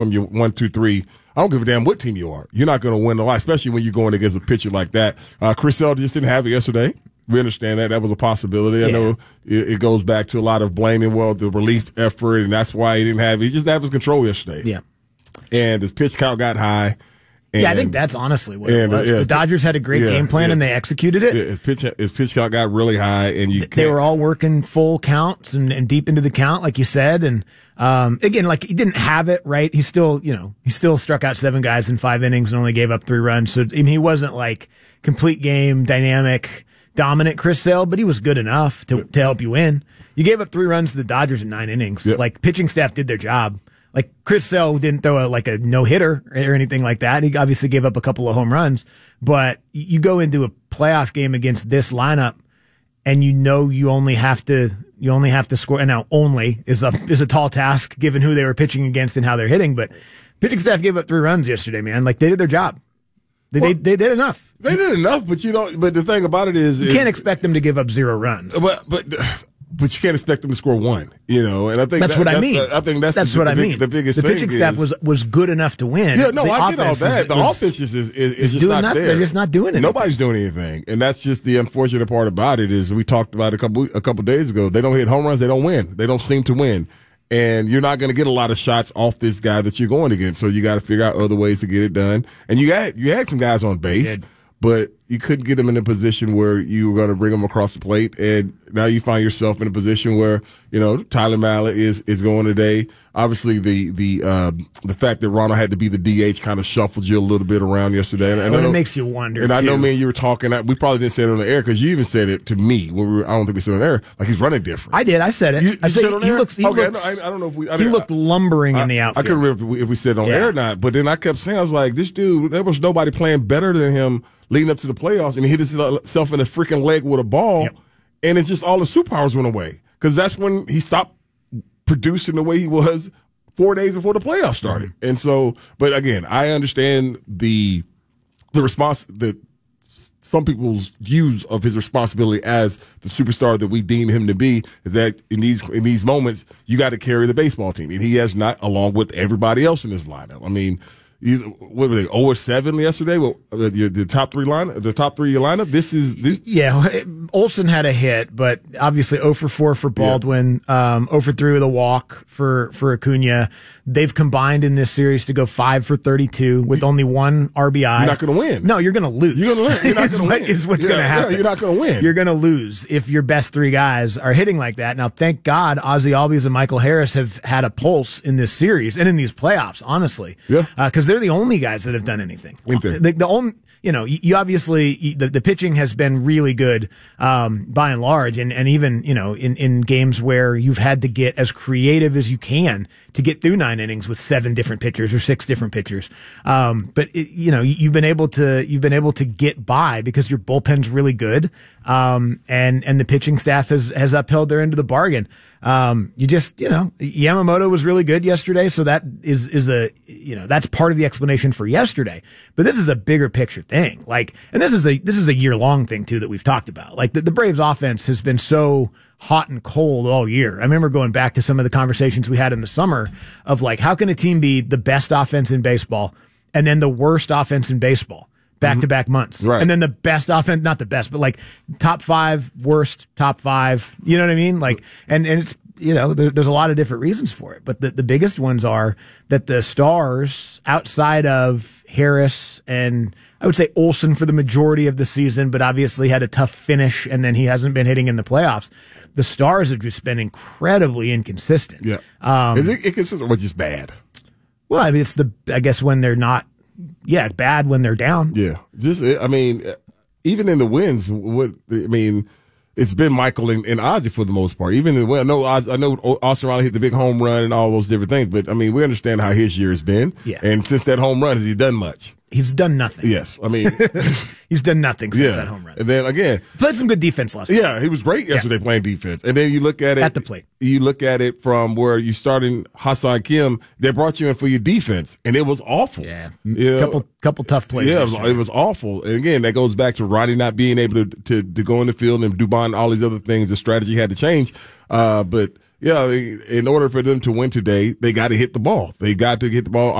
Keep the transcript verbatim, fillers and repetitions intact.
from your one, two, three. I don't give a damn what team you are. You're not going to win a lot, especially when you're going against a pitcher like that. Uh, Chris Sale just didn't have it yesterday. We understand that. That was a possibility. Yeah. I know it, it goes back to a lot of blaming, well, the relief effort, and that's why he didn't have it. He just didn't have his control yesterday. Yeah. And his pitch count got high. And, yeah, I think that's honestly what and, it was. Uh, yeah, the Dodgers had a great yeah, game plan, yeah. and they executed it. Yeah, his pitch his pitch count got really high, and you They can't. were all working full counts and, and deep into the count, like you said. And um, again, like he didn't have it right. He still, you know, he still struck out seven guys in five innings and only gave up three runs. So I mean, he wasn't like complete game, dynamic, dominant Chris Sale, but he was good enough to to help you win. You gave up three runs to the Dodgers in nine innings. Yep. Like pitching staff did their job. Like Chris Sale didn't throw a, like a no hitter or anything like that. He obviously gave up a couple of home runs, but you go into a playoff game against this lineup, and you know you only have to you only have to score. And now only is a is a tall task given who they were pitching against and how they're hitting. But pitching staff gave up three runs yesterday, man. Like they did their job. They well, they, they did enough. They did enough, but you know. But the thing about it is, you is, can't expect them to give up zero runs. But but. But you can't expect them to score one, you know. And I think that's that, what I that's, mean. Uh, I think that's, that's the, what the I big, mean. The biggest the thing pitching is, staff was was good enough to win. Yeah, no, the I get all that. The was, offense is is, is, is just doing not nothing. there. They're just not doing anything. Nobody's doing anything, and that's just the unfortunate part about it. Is we talked about it a couple a couple days ago. They don't hit home runs. They don't win. They don't seem to win. And you're not going to get a lot of shots off this guy that you're going against. So you got to figure out other ways to get it done. And you got you had some guys on base, but you couldn't get them in a position where you were going to bring them across the plate. And now you find yourself in a position where, you know, Tyler Mallett is, is going today. Obviously, the, the, uh, the fact that Ronald had to be the D H kind of shuffled you a little bit around yesterday. And, and well, I know, it makes you wonder. And too. I know, man, you were talking, we probably didn't say it on the air because you even said it to me when we were, I don't think we said it on the air, like he's running different. I did. I said it. You, I you said said it on he air? looks, he okay, looks, I, I don't know if we, I he looked lumbering I, in the outfield. I couldn't remember if we, if we said it on yeah. air or not, but then I kept saying, I was like, this dude, there was nobody playing better than him leading up to the playoffs, and he hit himself in the freaking leg with a ball, yep. and it's just all the superpowers went away. Because that's when he stopped producing the way he was four days before the playoffs started. Mm-hmm. And so, but again, I understand the the response that some people's views of his responsibility as the superstar that we deem him to be is that in these in these moments, you got to carry the baseball team, and he has not, along with everybody else in his lineup. I mean, Either, what were they? oh seven yesterday. Well, the, the top three line, the top three lineup. This is this. Yeah, Olsen had a hit, but obviously oh for four for Baldwin, yeah. um, oh for three with a walk for for Acuna. They've combined in this series to go five for thirty-two with only one R B I. You're not going to win. No, you're going to lose. You're going to lose. You're not going to win. Is what's yeah, going to happen. Yeah, you're not going to win. You're going to lose if your best three guys are hitting like that. Now, thank God, Ozzie Albies and Michael Harris have had a pulse in this series and in these playoffs. Honestly, yeah, because uh, they're the only guys that have done anything. anything. The, the only, you know, you, you obviously you, the, the pitching has been really good um, by and large, and, and even you know in, in games where you've had to get as creative as you can to get through nine innings with seven different pitchers or six different pitchers. Um, but it, you know you've been able to you've been able to get by because your bullpen's really good, um, and and the pitching staff has has upheld their end of the bargain. Um, you just, you know, Yamamoto was really good yesterday. So that is, is a, you know, that's part of the explanation for yesterday, but this is a bigger picture thing. Like, and this is a, this is a year long thing too, that we've talked about. Like the, the Braves offense has been so hot and cold all year. I remember going back to some of the conversations we had in the summer of like, how can a team be the best offense in baseball and then the worst offense in baseball? Back to back months. Right. And then the best offense, not the best, but like top five, worst, top five. You know what I mean? Like, and, and it's, you know, there, there's a lot of different reasons for it, but the, the biggest ones are that the stars outside of Harris and I would say Olsen for the majority of the season, but obviously had a tough finish and then he hasn't been hitting in the playoffs. The stars have just been incredibly inconsistent. Yeah. Um, Is it inconsistent or just bad? Well, I mean, it's the, I guess when they're not, yeah, bad when they're down. Yeah, just I mean, even in the wins, what I mean, it's been Michael and, and Ozzie for the most part. Even in the win, I know Oz, I know Austin Riley hit the big home run and all those different things, but I mean, we understand how his year has been. Yeah, and since that home run, has he done much? He's done nothing. Yes, I mean, he's done nothing since yeah. that home run. And then again, played some good defense last night. Yeah, he was great yesterday yeah. playing defense. And then you look at it at the plate. You look at it from where you started Ha-Seong Kim. They brought you in for your defense, and it was awful. Yeah, you couple know? couple tough plays. Yeah, it was, it was awful. And again, that goes back to Ronnie not being able to to, to go in the field and Dubon, all these other things. The strategy had to change. Uh, but Yeah, in order for them to win today, they got to hit the ball. They got to hit the ball